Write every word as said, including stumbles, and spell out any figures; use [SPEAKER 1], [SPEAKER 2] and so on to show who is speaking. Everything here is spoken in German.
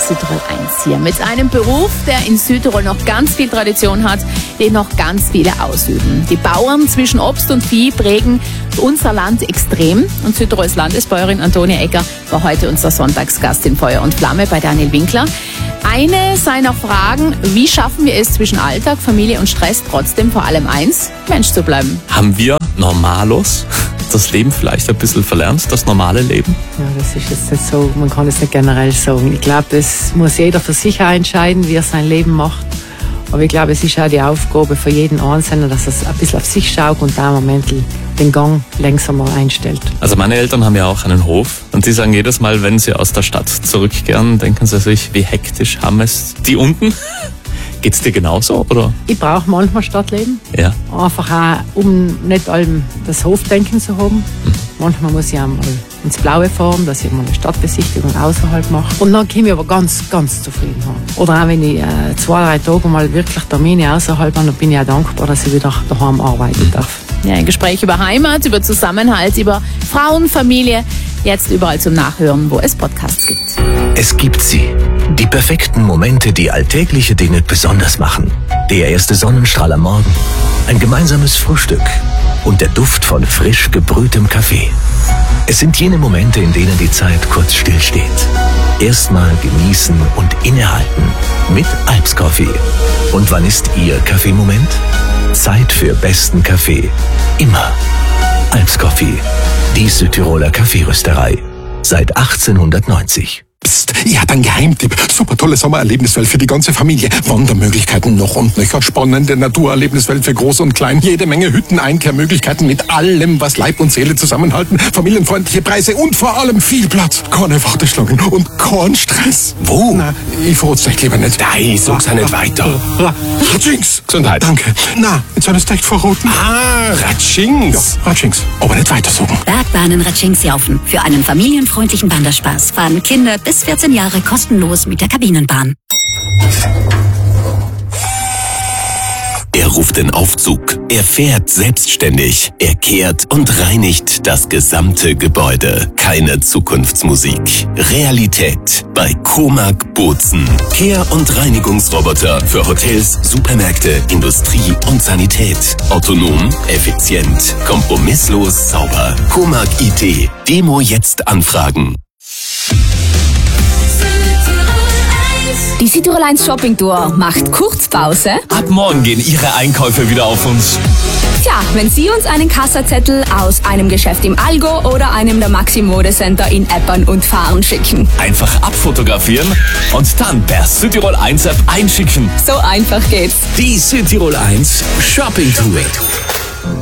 [SPEAKER 1] Südtirol eins hier mit einem Beruf, der in Südtirol noch ganz viel Tradition hat, den noch ganz viele ausüben. Die Bauern zwischen Obst und Vieh prägen unser Land extrem und Südtirols Landesbäuerin Antonia Egger war heute unser Sonntagsgast in Feuer und Flamme bei Daniel Winkler. Eine seiner Fragen, wie schaffen wir es zwischen Alltag, Familie und Stress trotzdem vor allem eins, Mensch zu bleiben?
[SPEAKER 2] Haben wir Normalos das Leben vielleicht ein bisschen verlernt, das normale Leben?
[SPEAKER 3] Ja, das ist jetzt nicht so, man kann es nicht generell sagen. Ich glaube, das muss jeder für sich auch entscheiden, wie er sein Leben macht. Aber ich glaube, es ist auch die Aufgabe für jeden Einzelnen, dass er ein bisschen auf sich schaut und da im Moment den Gang langsamer einstellt.
[SPEAKER 2] Also meine Eltern haben ja auch einen Hof und die sagen jedes Mal, wenn sie aus der Stadt zurückkehren, denken sie sich, wie hektisch haben es die unten? Geht's dir genauso, oder?
[SPEAKER 3] Ich brauche manchmal Stadtleben.
[SPEAKER 2] Ja.
[SPEAKER 3] Einfach auch, um nicht allem das Hofdenken zu haben. Hm. Manchmal muss ich auch mal ins Blaue fahren, dass ich mal eine Stadtbesichtigung außerhalb mache. Und dann komme ich aber ganz, ganz zufrieden haben. Oder auch wenn ich äh, zwei, drei Tage mal wirklich Termine außerhalb habe, dann bin ich auch dankbar, dass ich wieder daheim arbeiten darf.
[SPEAKER 1] Ja, ein Gespräch über Heimat, über Zusammenhalt, über Frauen, Familie. Jetzt überall zum Nachhören, wo es Podcasts gibt.
[SPEAKER 4] Es gibt sie. Die perfekten Momente, die alltägliche Dinge besonders machen. Der erste Sonnenstrahl am Morgen, ein gemeinsames Frühstück und der Duft von frisch gebrühtem Kaffee. Es sind jene Momente, in denen die Zeit kurz stillsteht. Erstmal genießen und innehalten mit Alps Coffee. Und wann ist Ihr Kaffeemoment? Zeit für besten Kaffee. Immer. Alps Coffee, die Südtiroler Kaffeerösterei. Seit achtzehnhundertneunzig.
[SPEAKER 5] Psst, ich hab einen Geheimtipp. Super tolle Sommererlebniswelt für die ganze Familie. Wandermöglichkeiten noch und nöcher. Spannende Naturerlebniswelt für Groß und Klein. Jede Menge Hütten, Einkehrmöglichkeiten mit allem, was Leib und Seele zusammenhalten. Familienfreundliche Preise und vor allem viel Platz. Keine Warteschlangen und kein Stress.
[SPEAKER 6] Wo?
[SPEAKER 5] Na, ich verrat's euch lieber nicht.
[SPEAKER 6] Nein, sag's auch nicht weiter.
[SPEAKER 5] Ratschings.
[SPEAKER 6] Gesundheit.
[SPEAKER 5] Danke. Na, jetzt soll es echt verraten.
[SPEAKER 6] Ah, Ratschings.
[SPEAKER 5] Ja, Ratschings. Aber nicht weiter sagen.
[SPEAKER 7] Bergbahnen Ratschings-Jaufen. Für einen familienfreundlichen Wanderspaß. Fahren Kinder bis vierzehn Jahre kostenlos mit der Kabinenbahn.
[SPEAKER 8] Er ruft den Aufzug. Er fährt selbstständig. Er kehrt und reinigt das gesamte Gebäude. Keine Zukunftsmusik. Realität bei Comag Bozen. Kehr- und Reinigungsroboter für Hotels, Supermärkte, Industrie und Sanität. Autonom, effizient, kompromisslos, sauber. Comag I T. Demo jetzt anfragen.
[SPEAKER 9] Die Südtirol eins Shopping Tour macht Kurzpause.
[SPEAKER 2] Ab morgen gehen Ihre Einkäufe wieder auf uns.
[SPEAKER 9] Tja, wenn Sie uns einen Kassazettel aus einem Geschäft im Allgäu oder einem der Maxi Mode Center in Eppern und Fahren schicken.
[SPEAKER 2] Einfach abfotografieren und dann per Südtirol eins App einschicken.
[SPEAKER 9] So einfach geht's.
[SPEAKER 6] Die Südtirol eins Shopping Tour.